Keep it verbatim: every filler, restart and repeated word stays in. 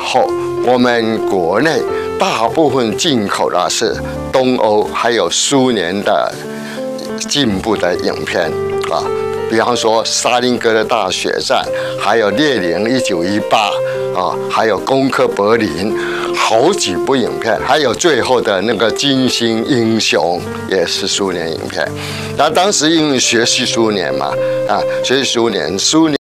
后，我们国内大部分进口的是东欧还有苏联的进步的影片啊，比方说沙林格的大血战，还有列宁一九一八啊，还有攻克柏林，好几部影片，还有最后的那个金星英雄也是苏联影片。那当时因为学习苏联嘛，啊，学习苏联，苏联。